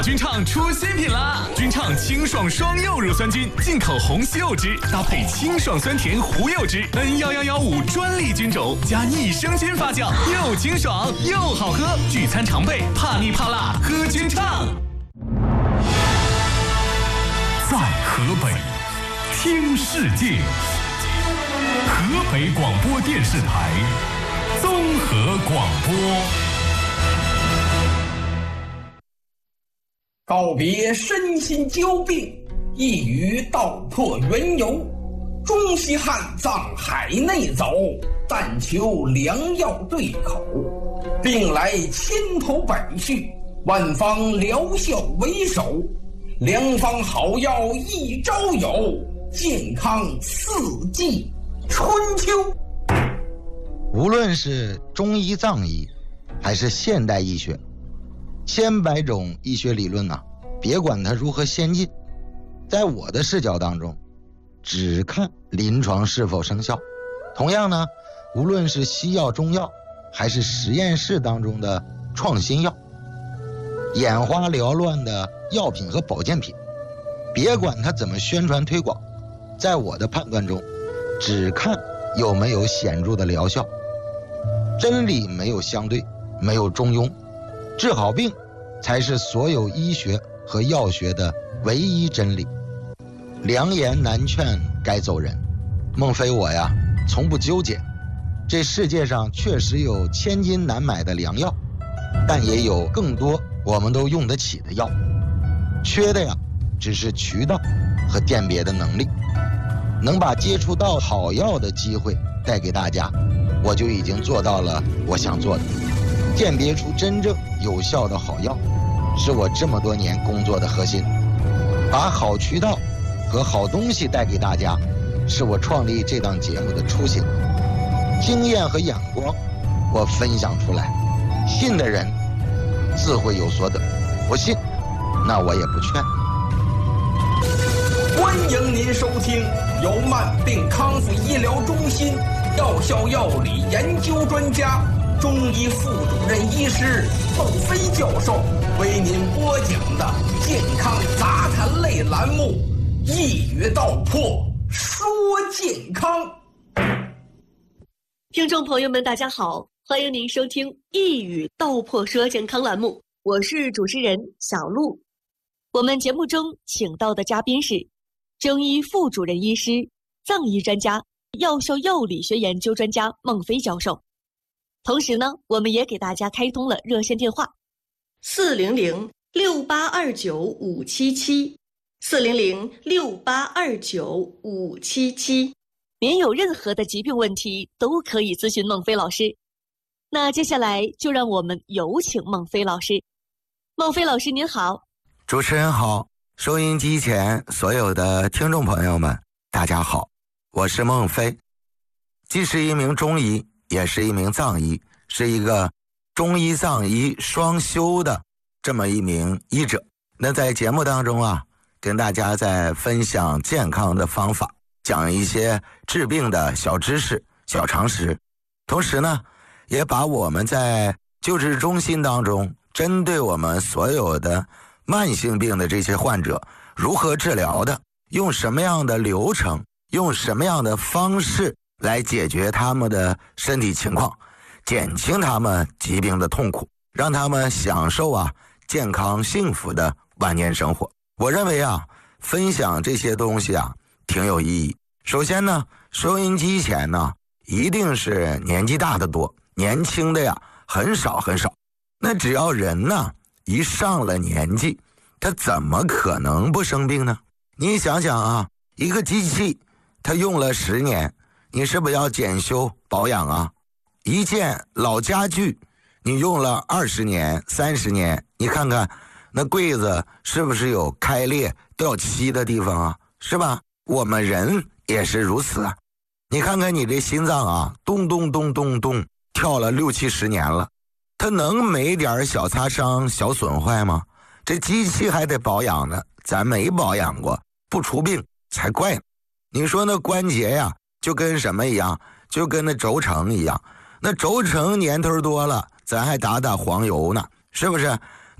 君畅出新品啦！君畅清爽双柚乳酸菌，进口红西柚汁搭配清爽酸甜胡柚汁 ，N11115专利菌种加益生菌发酵，又清爽又好喝。聚餐常备，怕腻怕辣，喝君畅。 在河北，听世界。河北广播电视台综合广播。 告别身心交病，一语道破缘由。中西汉藏海内走，但求良药对口。病来千头百绪，万方疗效为首。良方好药一朝有，健康四季春秋。 无论是中医藏医还是现代医学，千百种医学理论别管它如何先进，在我的视角当中只看临床是否生效。同样呢，无论是西药中药还是实验室当中的创新药，眼花缭乱的药品和保健品，别管它怎么宣传推广，在我的判断中只看有没有显著的疗效。真理没有相对，没有中庸，治好病才是所有医学和药学的唯一真理。良言难劝该走人，孟非我从不纠结。这世界上确实有千金难买的良药，但也有更多我们都用得起的药，缺的只是渠道和鉴别的能力。能把接触到好药的机会带给大家，我就已经做到了我想做的。鉴别出真正有效的好药，是我这么多年工作的核心。把好渠道和好东西带给大家，是我创立这档节目的初心。经验和眼光我分享出来，信的人自会有所得，不信那我也不劝。 欢迎您收听由慢病康复医疗中心药效药理研究专家、中医副主任医师孟非教授为您播讲的健康杂谈类栏目《一语道破说健康》。 听众朋友们大家好，欢迎您收听《一语道破说健康》栏目，我是主持人小璐。我们节目中请到的嘉宾是中医副主任医师、藏医专家、药效药理学研究专家孟非教授。同时呢，我们也给大家开通了热线电话400-6829-577，400-6829-577，您有任何的疾病问题都可以咨询孟非老师。那接下来就让我们有请孟非老师。孟非老师您好。 主持人好，收音机前所有的听众朋友们大家好，我是孟非，既是一名中医，也是一名藏医，是一个中医藏医双修的这么一名医者。那在节目当中跟大家在分享健康的方法，讲一些治病的小知识、小常识，同时呢也把我们在救治中心当中针对我们所有的慢性病的这些患者如何治疗的，用什么样的流程，用什么样的方式来解决他们的身体情况，减轻他们疾病的痛苦，让他们享受健康幸福的晚年生活。我认为分享这些东西挺有意义。首先呢，收音机前呢一定是年纪大的多，年轻的很少很少。那只要人呢一上了年纪，他怎么可能不生病呢？你想想一个机器它用了10年，你是不是要检修保养一件老家具你用了20年30年，你看看那柜子是不是有开裂掉漆的地方是吧？我们人也是如此你看看你这心脏咚咚咚咚咚跳了60-70年了，它能没点小擦伤小损坏吗？这机器还得保养呢，咱没保养过，不出病才怪呢。你说那关节就跟什么一样，就跟那轴承一样，那轴承年头多了，咱还打黄油呢，是不是？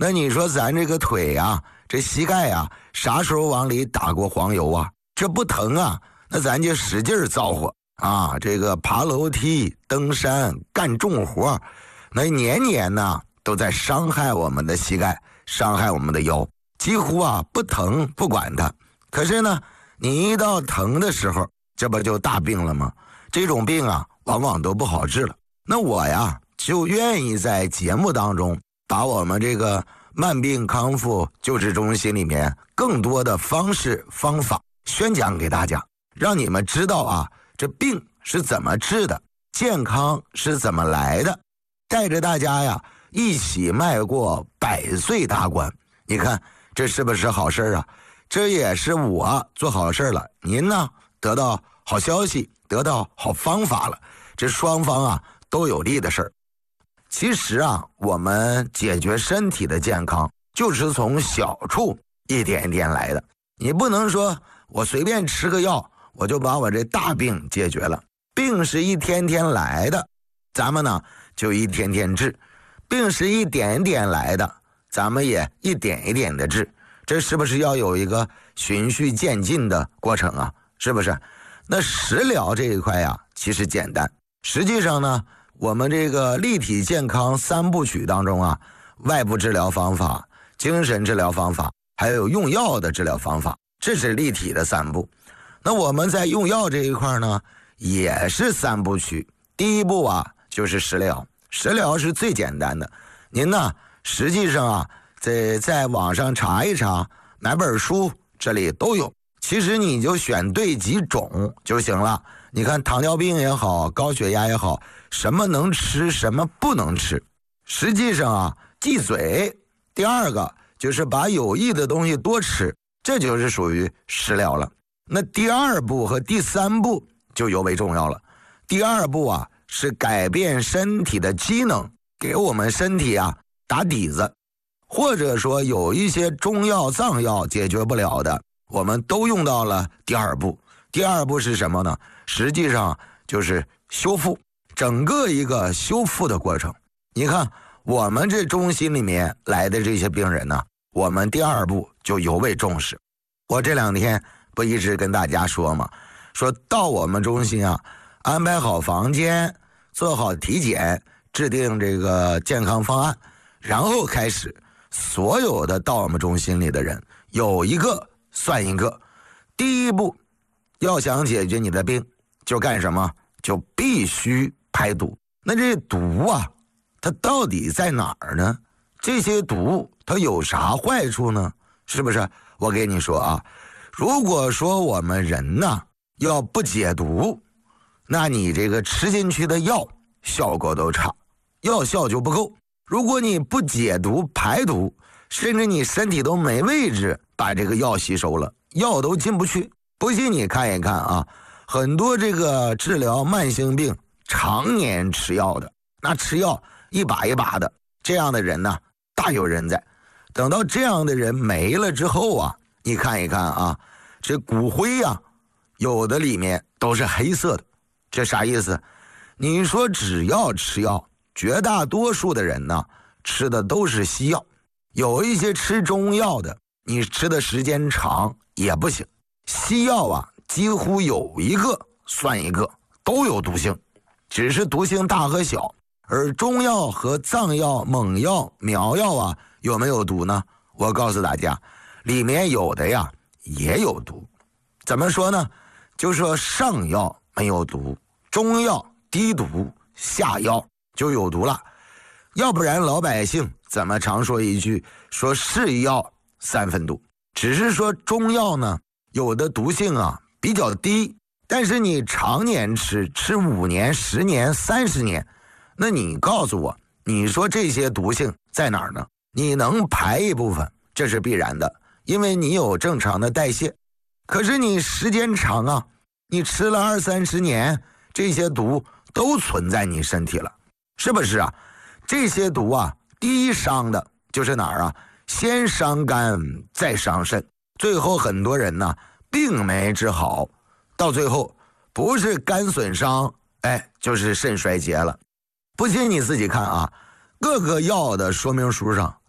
那你说咱这个腿啊，这膝盖啊，啥时候往里打过黄油啊？这不疼啊，那咱就使劲造化啊，这个爬楼梯、登山、干重活，那年年呢都在伤害我们的膝盖，伤害我们的腰，几乎啊不疼不管它。可是呢，你一到疼的时候，这不就大病了吗？这种病啊，往往都不好治了。那我呀，就愿意在节目当中把我们这个慢病康复救治中心里面更多的方式方法宣讲给大家，让你们知道啊，这病是怎么治的，健康是怎么来的，带着大家呀一起迈过100岁大关。你看这是不是好事啊？这也是我做好事了，您呢得到好消息，得到好方法了，这双方啊都有利的事儿。其实啊，我们解决身体的健康就是从小处一点一点来的。你不能说我随便吃个药我就把我这大病解决了，病是一天天来的，咱们呢就一天天治；病是一点点来的，咱们也一点一点的治。这是不是要有一个循序渐进的过程啊？是不是？那食疗这一块呀，其实简单。实际上呢，我们这个立体健康3部曲当中啊，外部治疗方法、精神治疗方法，还有用药的治疗方法，这是立体的3步。那我们在用药这一块呢，也是3部曲。第一步啊，就是食疗，食疗是最简单的。您呢，实际上啊，在网上查一查，买本书，这里都有。其实你就选对几种就行了。你看糖尿病也好，高血压也好，什么能吃，什么不能吃。实际上啊，忌嘴。第二个就是把有益的东西多吃，这就是属于食疗了。那第2步和第3步就尤为重要了。第2步啊，是改变身体的机能，给我们身体啊打底子。或者说有一些中药藏药解决不了的，我们都用到了第2步。第2步是什么呢？实际上就是修复，整个一个修复的过程。你看我们这中心里面来的这些病人呢，我们第2步就尤为重视。我这2天不一直跟大家说吗？说到我们中心啊，安排好房间，做好体检，制定这个健康方案，然后开始所有的到我们中心里的人有一个算一个。第1步要想解决你的病，就干什么？就必须排毒。那这毒啊，它到底在哪儿呢？这些毒它有啥坏处呢？是不是？我给你说啊，如果说我们人呢要不解毒，那你这个吃进去的药效果都差，药效就不够。如果你不解毒排毒，甚至你身体都没位置把这个药吸收了，药都进不去。不信你看一看啊，很多这个治疗慢性病常年吃药的，那吃药一把一把的，这样的人呢大有人在。等到这样的人没了之后啊，你看一看啊，这骨灰啊，有的里面都是黑色的。这啥意思？你说只要吃药，绝大多数的人呢吃的都是西药，有一些吃中药的，你吃的时间长也不行。西药啊，几乎有一个算一个，都有毒性，只是毒性大和小。而中药和藏药、猛药、苗药啊，有没有毒呢？我告诉大家，里面有的呀也有毒。怎么说呢？就说上药没有毒，中药低毒，下药就有毒了。要不然老百姓怎么常说一句，说是药3分毒。只是说中药呢，有的毒性啊比较低，但是你常年吃5年、10年、30年，那你告诉我，你说这些毒性在哪儿呢？你能排一部分，这是必然的，因为你有正常的代谢。可是你时间长啊，你吃了20-30年，这些毒都存在你身体了，是不是啊？这些毒啊，第一伤的就是哪儿啊？先伤肝，再伤肾，最后很多人呢病没治好，到最后不是肝损伤，就是肾衰竭了。不信你自己看啊，各个药的说明书上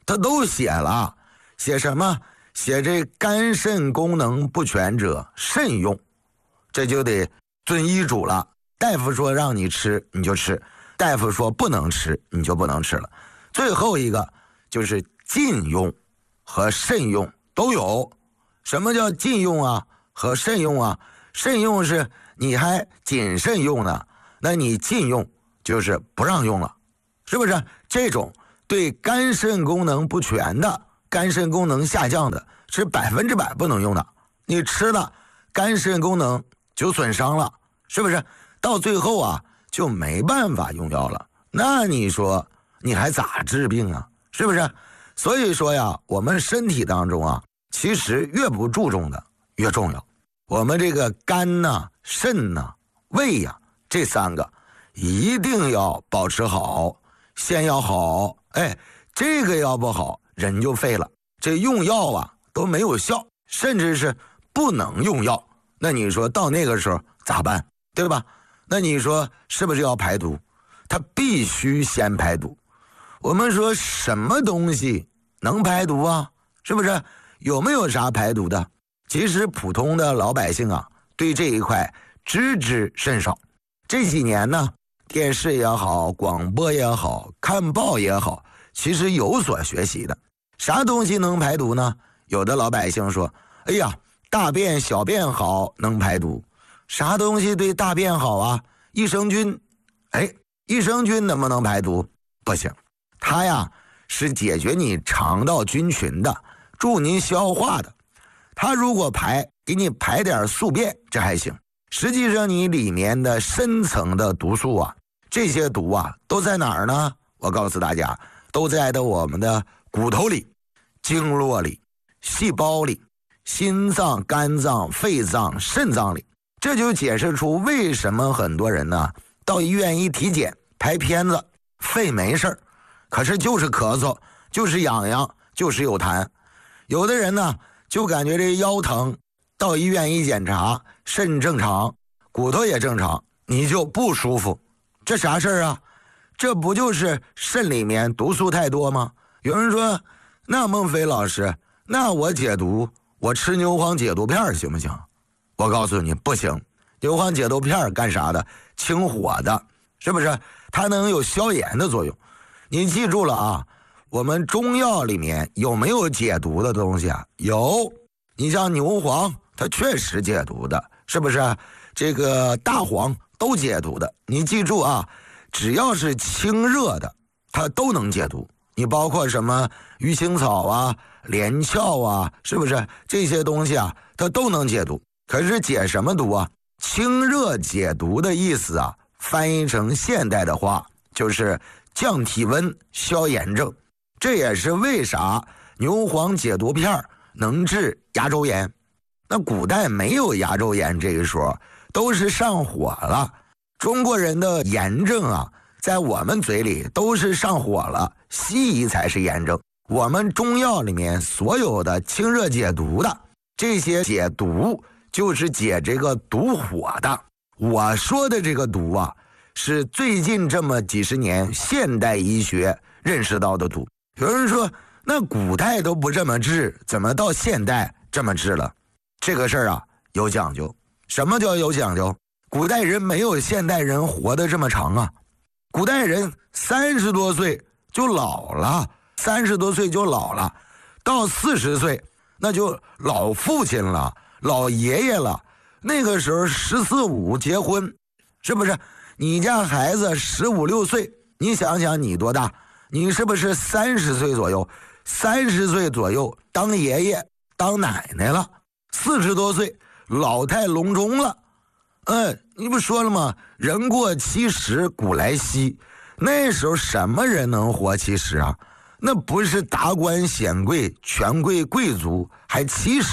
他都写了，写什么？写这肝肾功能不全者慎用，这就得遵医嘱了。大夫说让你吃你就吃，大夫说不能吃你就不能吃了。最后一个就是禁用和慎用都有。什么叫禁用啊和慎用啊？慎用是你还谨慎用呢，那你禁用就是不让用了，是不是？这种对肝肾功能不全的、肝肾功能下降的是100%不能用的。你吃了肝肾功能就损伤了，是不是？到最后啊就没办法用药了，那你说你还咋治病啊？是不是？所以说呀，我们身体当中啊，其实越不注重的越重要。我们这个肝呐、肾呐、胃呀，这3个一定要保持好，先要好。这个要不好人就废了，这用药啊都没有效，甚至是不能用药。那你说到那个时候咋办？对吧？那你说是不是要排毒？它必须先排毒。我们说什么东西能排毒啊？是不是？有没有啥排毒的？其实普通的老百姓啊，对这一块知之甚少。这几年呢，电视也好，广播也好，看报也好，其实有所学习的。啥东西能排毒呢？有的老百姓说，哎呀，大便小便好能排毒。啥东西对大便好啊？益生菌。益生菌能不能排毒？不行，它呀是解决你肠道菌群的，助你消化的。它如果给你排点宿便，这还行。实际上你里面的深层的毒素啊，这些毒啊都在哪儿呢？我告诉大家，都在我们的骨头里、经络里、细胞里、心脏、肝脏、肺脏、肾脏里。这就解释出为什么很多人呢到医院一体检拍片子，肺没事儿，可是就是咳嗽，就是痒痒，就是有痰。有的人呢就感觉这腰疼，到医院一检查，肾正常，骨头也正常，你就不舒服。这啥事儿啊？这不就是肾里面毒素太多吗？有人说，那孟非老师，那我解毒，我吃牛黄解毒片行不行？我告诉你不行。牛黄解毒片干啥的？清火的，是不是？它能有消炎的作用。你记住了啊，我们中药里面有没有解毒的东西啊？有。你像牛黄，它确实解毒的，是不是？这个大黄都解毒的。你记住啊，只要是清热的，它都能解毒。你包括什么鱼腥草啊、连翘啊，是不是？这些东西啊，它都能解毒。可是解什么毒啊？清热解毒的意思啊，翻译成现代的话就是降体温、消炎症。这也是为啥牛黄解毒片能治牙周炎。那古代没有牙周炎这一说，都是上火了。中国人的炎症啊，在我们嘴里都是上火了，西医才是炎症。我们中药里面所有的清热解毒的，这些解毒就是解这个毒火的。我说的这个毒啊，是最近这么几十年现代医学认识到的毒。有人说，那古代都不这么治，怎么到现代这么治了？这个事儿啊有讲究。什么叫有讲究？古代人没有现代人活得这么长啊。古代人30多岁就老了，30多岁就老了，到40岁那就老父亲了，老爷爷了。那个时候14、15结婚，是不是？你家孩子15、16岁，你想想你多大？你是不是30岁左右？30岁左右当爷爷当奶奶了，40多岁老态龙钟了。你不说了吗？人过70古来稀。那时候什么人能活70啊？那不是达官显贵、权贵贵族还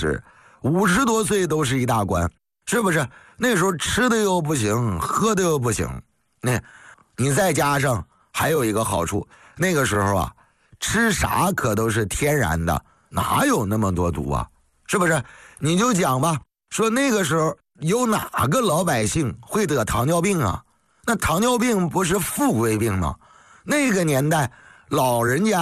70，50多岁都是一大官，是不是？那时候吃的又不行，喝的又不行。你再加上还有一个好处，那个时候啊，吃啥可都是天然的，哪有那么多毒啊？是不是？你就讲吧，说那个时候有哪个老百姓会得糖尿病啊？那糖尿病不是富贵病吗？那个年代老人家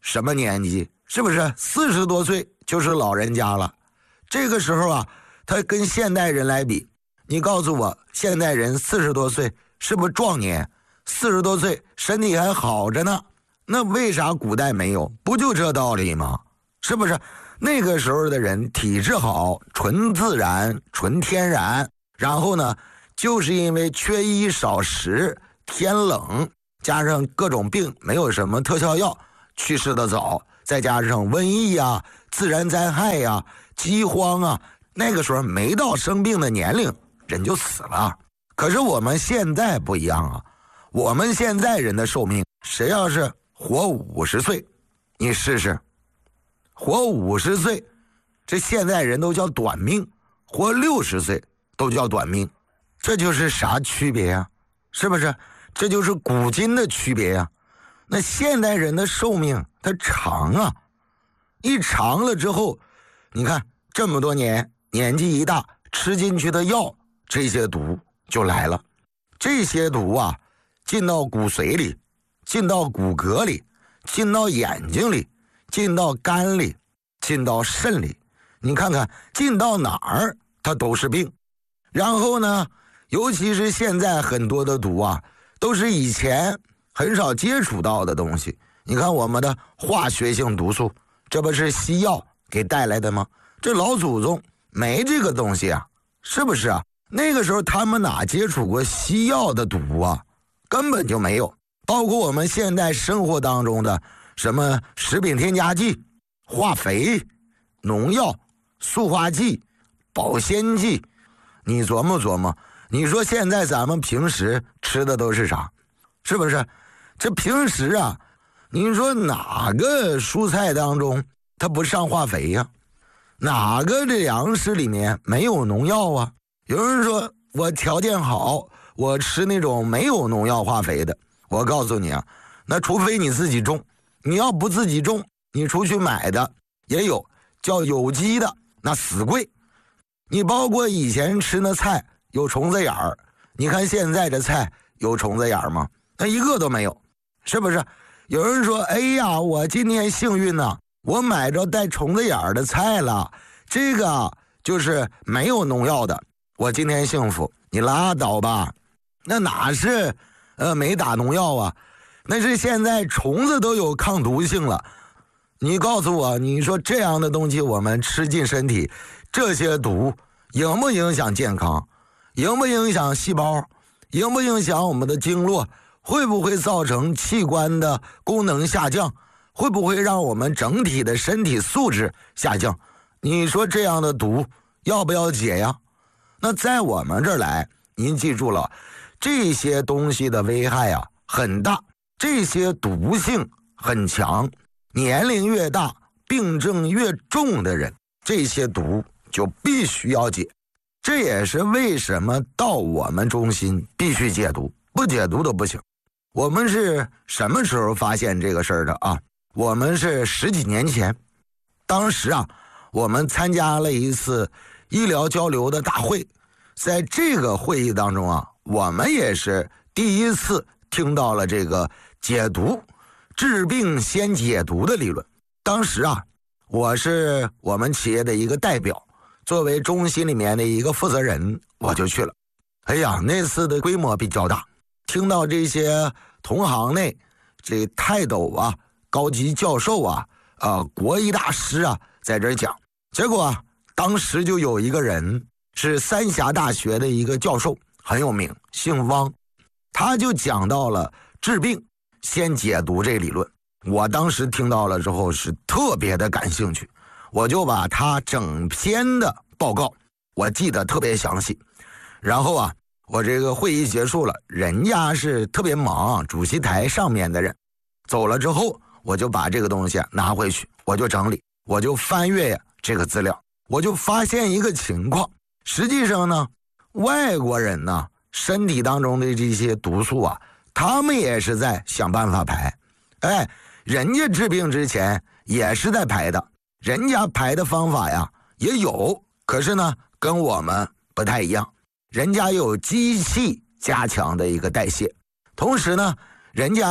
什么年纪？是不是40多岁就是老人家了？这个时候啊，他跟现代人来比，你告诉我，现代人40多岁是不是壮年？40多岁身体还好着呢，那为啥古代没有？不就这道理吗？是不是？那个时候的人体质好，纯自然，纯天然，然后呢，就是因为缺衣少食，天冷，加上各种病，没有什么特效药，去世的早，再加上瘟疫啊、自然灾害呀、饥荒啊，那个时候没到生病的年龄，人就死了。可是我们现在不一样啊，我们现在人的寿命，谁要是活50岁，你试试，活50岁，这现在人都叫短命，活60岁都叫短命，这就是啥区别呀？是不是？这就是古今的区别呀。那现代人的寿命它长啊，一长了之后，你看这么多年，年纪一大，吃进去的药，这些毒就来了。这些毒啊，进到骨髓里，进到骨骼里，进到眼睛里，进到肝里，进到肾里，你看看进到哪儿它都是病。然后呢，尤其是现在很多的毒啊，都是以前很少接触到的东西。你看我们的化学性毒素，这不是西药给带来的吗？这老祖宗没这个东西啊，是不是啊？那个时候他们哪接触过西药的毒啊？根本就没有。包括我们现在生活当中的什么食品添加剂、化肥、农药、塑化剂、保鲜剂，你琢磨琢磨，你说现在咱们平时吃的都是啥？是不是？这平时啊，你说哪个蔬菜当中它不上化肥呀？哪个这粮食里面没有农药啊？有人说我条件好，我吃那种没有农药化肥的，我告诉你啊，那除非你自己种，你要不自己种，你出去买的也有叫有机的，那死贵。你包括以前吃那菜有虫子眼儿，你看现在这菜有虫子眼儿吗？那一个都没有，是不是？有人说，哎呀，我今天幸运呐，我买着带虫子眼儿的菜了，这个就是没有农药的，我今天幸福。你拉倒吧，那哪是没打农药啊？那是现在虫子都有抗毒性了。你告诉我，你说这样的东西我们吃进身体，这些毒影不影响健康？影不影响细胞？影不影响我们的经络？会不会造成器官的功能下降？会不会让我们整体的身体素质下降？你说这样的毒要不要解呀？那在我们这儿来，您记住了，这些东西的危害啊很大，这些毒性很强，年龄越大，病症越重的人，这些毒就必须要解。这也是为什么到我们中心必须解毒，不解毒都不行。我们是什么时候发现这个事儿的啊？我们是10几年前，当时啊，我们参加了一次医疗交流的大会，在这个会议当中啊，我们也是第一次听到了这个解毒、治病先解毒的理论。当时啊，我是我们企业的一个代表，作为中心里面的一个负责人，我就去了。哎呀，那次的规模比较大，听到这些同行内这泰斗啊、高级教授啊、国医大师啊在这讲，结果啊，当时就有一个人是三峡大学的一个教授，很有名，姓汪，他就讲到了治病先解毒这理论。我当时听到了之后是特别的感兴趣，我就把他整篇的报告我记得特别详细。然后啊，我这个会议结束了，人家是特别忙，主席台上面的人走了之后，我就把这个东西拿回去，我就整理，我就翻阅这个资料，我就发现一个情况，实际上呢，外国人呢身体当中的这些毒素啊，他们也是在想办法排。哎，人家治病之前也是在排的，人家排的方法呀也有，可是呢跟我们不太一样，人家有机器加强的一个代谢，同时呢人家呀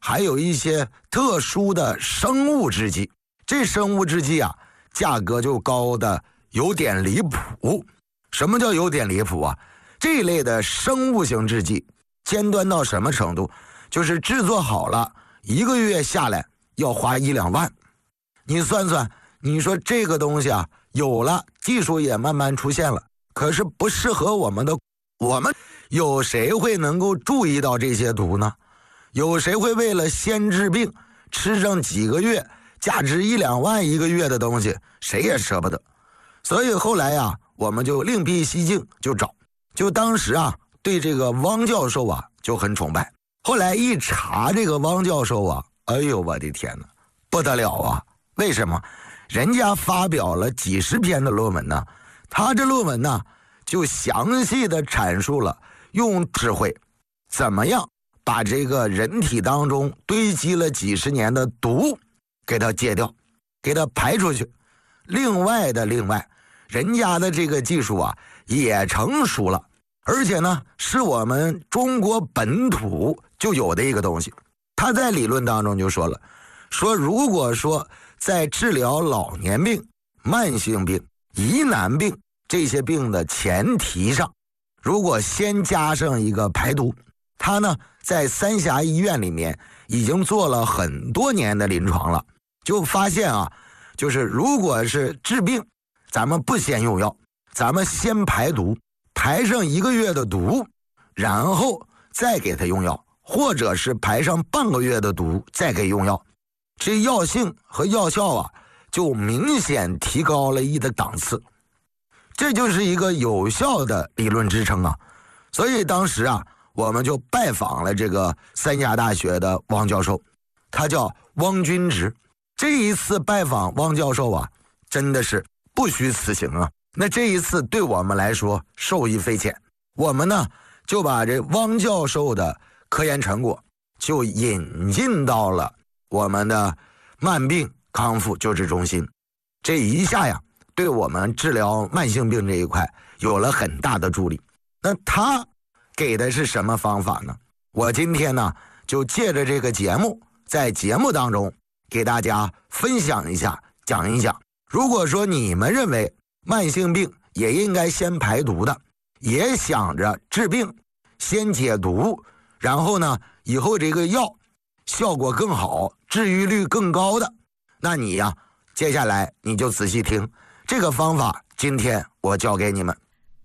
还有一些特殊的生物制剂。这生物制剂啊，价格就高的有点离谱。什么叫有点离谱啊？这一类的生物型制剂尖端到什么程度？就是制作好了1个月下来要花1-2万。你算算，你说这个东西啊，有了技术也慢慢出现了，可是不适合我们有谁会能够注意到这些毒呢？有谁会为了先治病吃上几个月价值1-2万1个月的东西？谁也舍不得。所以后来啊，我们就另辟蹊径，就当时啊，对这个汪教授啊就很崇拜。后来一查这个汪教授啊，哎呦我的天哪，不得了啊！为什么？人家发表了几十篇的论文呢，他这论文呢就详细的阐述了用智慧怎么样把这个人体当中堆积了几十年的毒给它戒掉，给它排出去。另外，人家的这个技术啊也成熟了，而且呢是我们中国本土就有的一个东西。他在理论当中就说了，说如果说在治疗老年病、慢性病、疑难病这些病的前提上，如果先加上一个排毒，他呢在三峡医院里面已经做了很多年的临床了，就发现啊，就是如果是治病，咱们不先用药，咱们先排毒，排上1个月的毒，然后再给他用药，或者是排上半个月的毒再给用药，这药性和药效啊就明显提高了一个档次。这就是一个有效的理论支撑啊。所以当时啊，我们就拜访了这个三峡大学的汪教授，他叫汪君直。这一次拜访汪教授啊，真的是不虚此行啊。那这一次对我们来说受益匪浅，我们呢就把这汪教授的科研成果就引进到了我们的慢病康复救治中心。这一下呀，对我们治疗慢性病这一块有了很大的助力。那他给的是什么方法呢？我今天呢就借着这个节目，在节目当中给大家分享一下，讲一讲，如果说你们认为慢性病也应该先排毒的，也想着治病先解毒，然后呢以后这个药效果更好，治愈率更高的，那你呀接下来你就仔细听这个方法，今天我教给你们。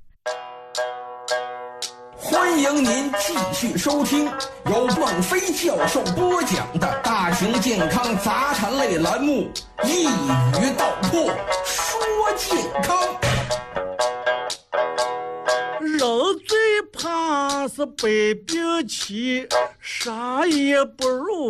欢迎您继续收听由孟非教授播讲的大型健康杂谈类栏目《一语道破说健康》。 人最怕是百病齐，啥也不如